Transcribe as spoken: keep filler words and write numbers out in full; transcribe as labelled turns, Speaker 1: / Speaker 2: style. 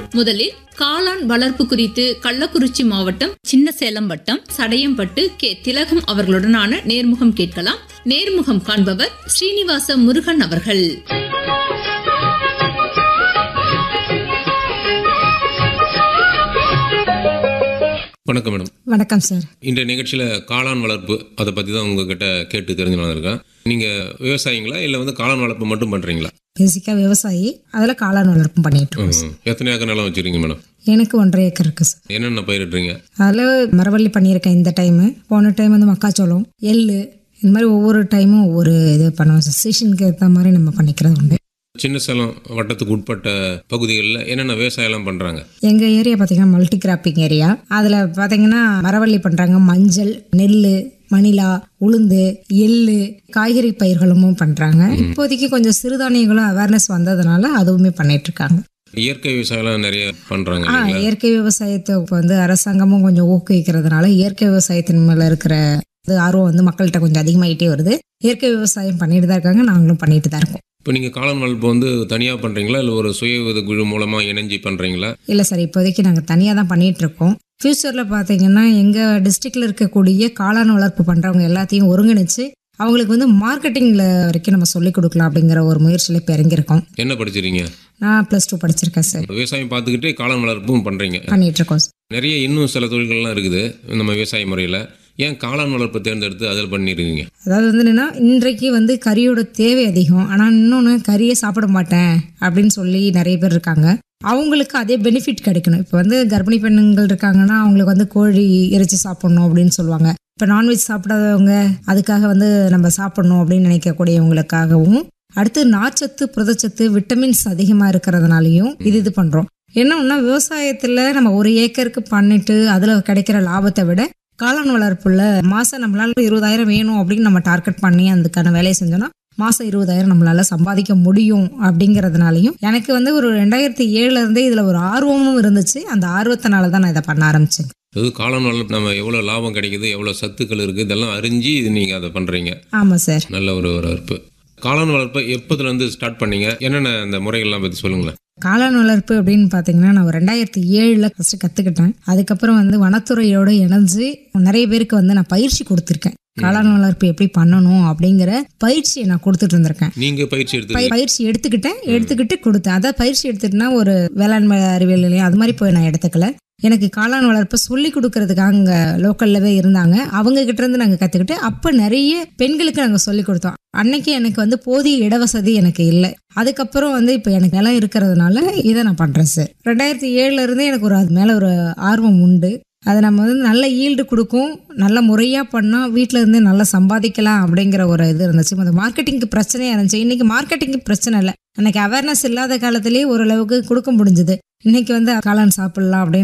Speaker 1: முதலில் காளான் வளர்ப்பு குறித்து கள்ளக்குறிச்சி மாவட்டம் சின்னசேலம் வட்டம் சடையம்பட்டு கே திலகம் அவர்களுடனான நேர்முகம் கேட்கலாம். நேர்முகம் காண்பவர் ஸ்ரீனிவாச முருகன் அவர்கள்.
Speaker 2: வணக்கம் மேடம்.
Speaker 3: வணக்கம் சார்.
Speaker 2: இந்த நிகழ்ச்சியில் காளான் வளர்ப்பு அதை பற்றி தான் உங்ககிட்ட கேட்டு தெரிஞ்சுக்கலாம் இருக்கேன். நீங்கள் விவசாயிங்களா இல்லை வந்து காளான் வளர்ப்பு மட்டும் பண்ணுறீங்களா?
Speaker 3: பேசிக்காக விவசாயி, அதில் காளான் வளர்ப்பு பண்ணிட்டு இருக்கோம்.
Speaker 2: எத்தனை ஏக்கர் நிலம் வச்சுருக்கீங்க மேடம்?
Speaker 3: எனக்கு ஒன்றரை ஏக்கர் இருக்கு சார்.
Speaker 2: என்னென்ன பயிரிடுறீங்க?
Speaker 3: அதில் மரவள்ளி பண்ணியிருக்கேன் இந்த டைமு. போன டைம் வந்து மக்காச்சோளம், எள்ளு, இந்த மாதிரி ஒவ்வொரு டைமும் ஒவ்வொரு இது பண்ணுவோம் சார். சீசனுக்கு ஏற்ற மாதிரி நம்ம பண்ணிக்கிறது உண்டு.
Speaker 2: சின்னசேலம் வட்டத்துக்கு உட்பட்ட பகுதிகளில் என்னென்ன விவசாயம்லாம் பண்ணுறாங்க?
Speaker 3: எங்கள் ஏரியா பார்த்தீங்கன்னா மல்டி கிராப்பிங் ஏரியா. அதில் பார்த்தீங்கன்னா மரவள்ளி பண்ணுறாங்க, மஞ்சள், நெல், மணிலா, உளுந்து, எள்ளு, காய்கறி பயிர்களும் பண்ணுறாங்க. இப்போதைக்கு கொஞ்சம் சிறுதானியங்களும் அவேர்னஸ் வந்ததுனால அதுவுமே பண்ணிட்டு இருக்காங்க.
Speaker 2: இயற்கை விவசாயம்லாம் நிறைய பண்ணுறாங்க.
Speaker 3: ஆ இயற்கை விவசாயத்தை இப்போ வந்து அரசாங்கமும் கொஞ்சம் ஊக்குவிக்கிறதுனால இயற்கை விவசாயத்தின் மேலே இருக்கிற ஆர்வம் வந்து மக்கள்கிட்ட கொஞ்சம் அதிகமாகிட்டே வருது. இயற்கை விவசாயம் பண்ணிட்டு தான் இருக்காங்க, நாங்களும் பண்ணிட்டு தான் இருக்கோம்.
Speaker 2: இப்போ நீங்கள் காளான் வளர்ப்பு வந்து தனியாக பண்ணுறீங்களா இல்லை ஒரு சுய உதவி குழு மூலமாக இணைஞ்சி பண்ணுறீங்களா?
Speaker 3: இல்லை சார், இப்போதைக்கு நாங்கள் தனியாக தான் பண்ணிட்டு இருக்கோம். ஃபியூச்சரில் பார்த்தீங்கன்னா எங்கள் டிஸ்ட்ரிக்டில் இருக்கக்கூடிய காளான் வளர்ப்பு பண்ணுறவங்க எல்லாத்தையும் ஒருங்கிணைச்சு அவங்களுக்கு வந்து மார்க்கெட்டிங்கில் வரைக்கும் நம்ம சொல்லிக் கொடுக்கலாம் அப்படிங்கிற ஒரு முயற்சியில் இப்போ இறங்கியிருக்கோம்.
Speaker 2: என்ன படிச்சிருக்கீங்க?
Speaker 3: நான் ப்ளஸ் டூ படிச்சிருக்கேன் சார்.
Speaker 2: விவசாயம் பார்த்துக்கிட்டே காளான் வளர்ப்பும் பண்ணுறீங்க?
Speaker 3: பண்ணிட்டு இருக்கோம் சார்.
Speaker 2: நிறைய இன்னும் சில தொழில்கள்லாம் இருக்குது நம்ம விவசாய முறையில். ஏன் காளான் வளர்ப்பு தேர்ந்தெடுத்து அதில் பண்ணிருக்கீங்க?
Speaker 3: அதாவது வந்து என்னன்னா, இன்றைக்கு வந்து கறியோட தேவை அதிகம், ஆனால் இன்னொன்று கறியே சாப்பிட மாட்டேன் அப்படின்னு சொல்லி நிறைய பேர் இருக்காங்க. அவங்களுக்கு அதே பெனிஃபிட் கிடைக்கணும். இப்போ வந்து கர்ப்பிணி பெண்கள் இருக்காங்கன்னா அவங்களுக்கு வந்து கோழி இறைச்சி சாப்பிடணும் அப்படின்னு சொல்லுவாங்க. இப்போ நான்வெஜ் சாப்பிடாதவங்க அதுக்காக வந்து நம்ம சாப்பிடணும் அப்படின்னு நினைக்கக்கூடியவங்களுக்காகவும், அடுத்து நார்ச்சத்து, புரதச்சத்து, விட்டமின்ஸ் அதிகமாக இருக்கிறதுனாலையும் இது இது பண்ணுறோம். என்னன்னா விவசாயத்தில் நம்ம ஒரு ஏக்கருக்கு பண்ணிட்டு அதில் கிடைக்கிற லாபத்தை விட காளான் வளர்ப்புல மாசம் நம்மளால இருபதாயிரம் வேணும் அப்படின்னு நம்ம டார்கெட் பண்ணி அதுக்கான வேலையை செஞ்சோம்னா மாசம் இருபதாயிரம் நம்மளால சம்பாதிக்க முடியும். அப்படிங்கறதுனாலையும் எனக்கு வந்து ஒரு ரெண்டாயிரத்தி ஏழுல இருந்தே இதுல ஒரு ஆர்வமும் இருந்துச்சு. அந்த ஆர்வத்தினால தான் நான் இதை பண்ண ஆரம்பிச்சேன்.
Speaker 2: அது காளான் வளர்ப்பு நம்ம எவ்வளவு லாபம் கிடைக்குது, எவ்வளவு சத்துக்கள் இருக்கு, இதெல்லாம் அறிஞ்சு நீங்க அதை பண்றீங்க.
Speaker 3: ஆமா சார்.
Speaker 2: நல்ல ஒரு வளர்ப்பு. காளான் வளர்ப்பை எப்போதுல இருந்து ஸ்டார்ட் பண்ணீங்க? என்னென்ன அந்த முறைகள்லாம் பற்றி சொல்லுங்களேன்.
Speaker 3: காளான் வளர்ப்பு அப்படின்னு பார்த்தீங்கன்னா நான் ரெண்டாயிரத்தி ஏழுல ஃபர்ஸ்ட் கற்றுக்கிட்டேன். அதுக்கப்புறம் வந்து வனத்துறையோட இணைஞ்சு நிறைய பேருக்கு வந்து நான் பயிற்சி கொடுத்துருக்கேன். காளான் வளர்ப்பு எப்படி பண்ணணும் அப்படிங்கிற பயிற்சியை நான் கொடுத்துட்டு இருந்திருக்கேன்.
Speaker 2: நீங்க பயிற்சி எடுத்து
Speaker 3: பயிற்சி எடுத்துக்கிட்டேன் எடுத்துக்கிட்டு கொடுத்தேன். அதான் பயிற்சி எடுத்துட்டுனா ஒரு வேளாண்மை அறிவியல் நிலையம் அது மாதிரி போய் நான் எடுத்துக்கல. எனக்கு காளான் வளர்ப்பை சொல்லி கொடுக்கறதுக்காக அங்கே லோக்கல்லவே இருந்தாங்க. அவங்க கிட்ட இருந்து நாங்கள் கற்றுக்கிட்டு அப்போ நிறைய பெண்களுக்கு நாங்கள் சொல்லி கொடுத்தோம். அன்னைக்கு எனக்கு வந்து போதிய இடவசதி எனக்கு இல்லை. அதுக்கப்புறம் வந்து இப்போ எனக்கு நிலம் இருக்கிறதுனால இதை நான் பண்ணுறேன் சார். ரெண்டாயிரத்தி ஏழுல இருந்தே எனக்கு ஒரு அது மேலே ஒரு ஆர்வம் உண்டு. அதை நம்ம வந்து நல்ல ஈல்டு கொடுக்கும், நல்ல முறையாக பண்ணால் வீட்டில் இருந்து நல்லா சம்பாதிக்கலாம் அப்படிங்கிற ஒரு இது இருந்துச்சு. அந்த மார்க்கெட்டிங்க்கு பிரச்சனையாக இருந்துச்சு. இன்னைக்கு மார்க்கெட்டிங்கு பிரச்சனை இல்லை. அன்னைக்கு அவேர்னஸ் இல்லாத காலத்திலேயே ஓரளவுக்கு கொடுக்க முடிஞ்சுது. இன்னைக்கு வந்து காளான் சாப்பிடலாம் அப்படின்னு